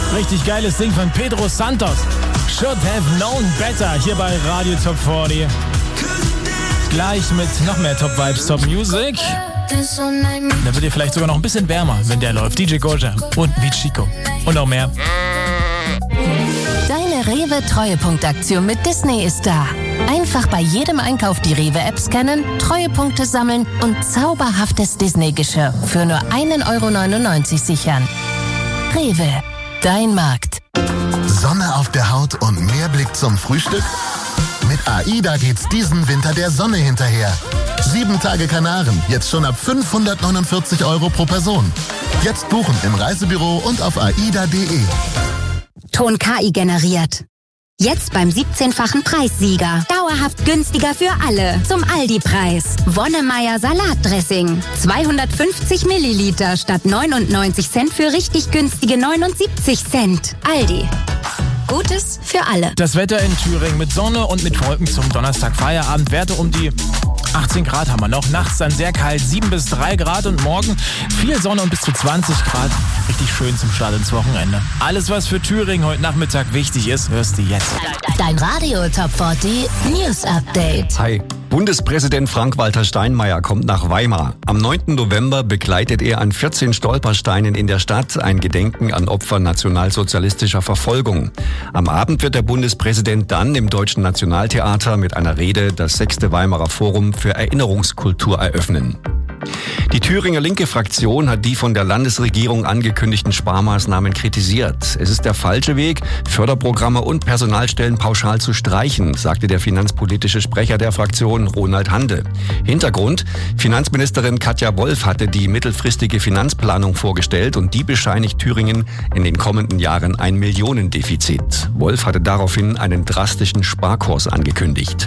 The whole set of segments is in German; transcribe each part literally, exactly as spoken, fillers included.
Richtig geiles Ding von Pedro Santos. Should have known better hier bei Radio Top vierzig. Gleich mit noch mehr Top Vibes, Top Music. Da wird ihr vielleicht sogar noch ein bisschen wärmer, wenn der läuft. D J Goja und Beat Chico. Und noch mehr. Deine Rewe-Treuepunktaktion mit Disney ist da. Einfach bei jedem Einkauf die Rewe-App scannen, Treuepunkte sammeln und zauberhaftes Disney-Geschirr für nur ein Euro neunundneunzig sichern. Rewe, dein Markt. Sonne auf der Haut und mehr Blick zum Frühstück? Mit AIDA geht's diesen Winter der Sonne hinterher. Sieben Tage Kanaren, jetzt schon ab fünfhundertneunundvierzig Euro pro Person. Jetzt buchen im Reisebüro und auf aida punkt de. Ton K I generiert. Jetzt beim siebzehnfachen Preissieger. Dauerhaft günstiger für alle. Zum Aldi-Preis. Wonnemeier Salatdressing. zweihundertfünfzig Milliliter statt neunundneunzig Cent für richtig günstige neunundsiebzig Cent. Aldi. Gutes für alle. Das Wetter in Thüringen mit Sonne und mit Wolken zum Donnerstag Feierabend. Werte um die achtzehn Grad haben wir noch. Nachts dann sehr kalt, sieben bis drei Grad und morgen viel Sonne und bis zu zwanzig Grad. Richtig schön zum Start ins Wochenende. Alles, was für Thüringen heute Nachmittag wichtig ist, hörst du jetzt. Dein Radio Top vierzig News Update. Hi. Bundespräsident Frank-Walter Steinmeier kommt nach Weimar. Am neunten November begleitet er an vierzehn Stolpersteinen in der Stadt ein Gedenken an Opfer nationalsozialistischer Verfolgung. Am Abend wird der Bundespräsident dann im Deutschen Nationaltheater mit einer Rede das sechste Weimarer Forum für Erinnerungskultur eröffnen. Die Thüringer linke Fraktion hat die von der Landesregierung angekündigten Sparmaßnahmen kritisiert. Es ist der falsche Weg, Förderprogramme und Personalstellen pauschal zu streichen, sagte der finanzpolitische Sprecher der Fraktion Ronald Hande. Hintergrund: Finanzministerin Katja Wolf hatte die mittelfristige Finanzplanung vorgestellt und die bescheinigt Thüringen in den kommenden Jahren ein Millionendefizit. Wolf hatte daraufhin einen drastischen Sparkurs angekündigt.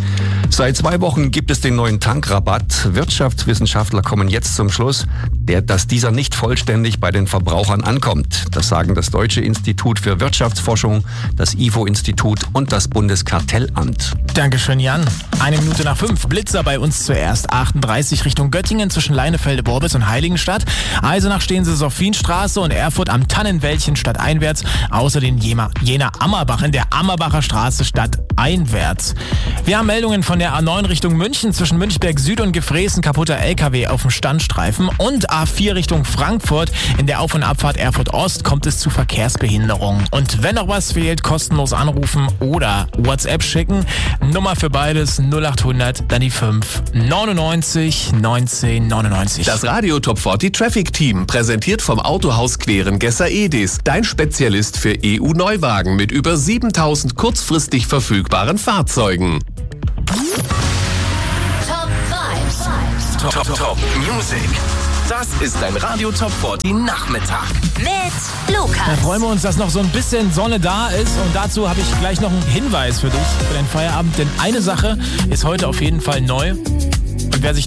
Seit zwei Wochen gibt es den neuen Tankrabatt. Wirtschaftswissenschaftler kommen jetzt zum Schluss, der, dass dieser nicht vollständig bei den Verbrauchern ankommt. Das sagen das Deutsche Institut für Wirtschaftsforschung, das I F O-Institut und das Bundeskartellamt. Dankeschön, Jan. Eine Minute nach fünf. Blitzer bei uns zuerst. achtunddreißig Richtung Göttingen zwischen Leinefelde-Borbitz und Heiligenstadt. Eisenach stehen sie Sophienstraße und Erfurt am Tannenwäldchen stadteinwärts. Außerdem Jena Ammerbach in der Ammerbacher Straße stadteinwärts. Wir haben Meldungen von der A neun Richtung München zwischen Münchberg Süd und Gefreßen, kaputter L K W auf dem Standstreifen, und A vier Richtung Frankfurt in der Auf- und Abfahrt Erfurt Ost kommt es zu Verkehrsbehinderungen. Und wenn noch was fehlt, kostenlos anrufen oder WhatsApp schicken. Nummer für beides null acht hundert, dann die fünf neunundneunzig neunzehn neunundneunzig. Das Radio Top vierzig Traffic Team, präsentiert vom Autohaus Querengesser Edis, dein Spezialist für E U-Neuwagen mit über siebentausend kurzfristig verfügbaren Fahrzeugen. Top Vibes. Top, Top, Top Music. Das ist dein Radio Top vierzig Nachmittag. Mit Lukas. Da freuen wir uns, dass noch so ein bisschen Sonne da ist. Und dazu habe ich gleich noch einen Hinweis für dich, für deinen Feierabend. Denn eine Sache ist heute auf jeden Fall neu.